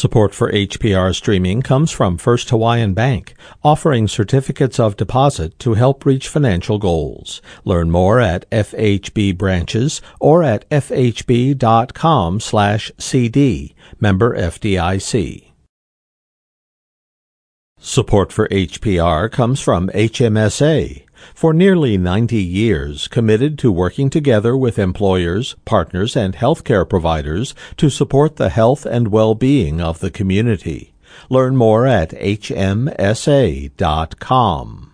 Support for HPR streaming comes from First Hawaiian Bank, offering certificates of deposit to help reach financial goals. Learn more at FHB branches or at fhb.com/cd. Member FDIC. Support for HPR comes from HMSA. For nearly 90 years, committed to working together with employers, partners, and healthcare providers to support the health and well-being of the community. Learn more at hmsa.com.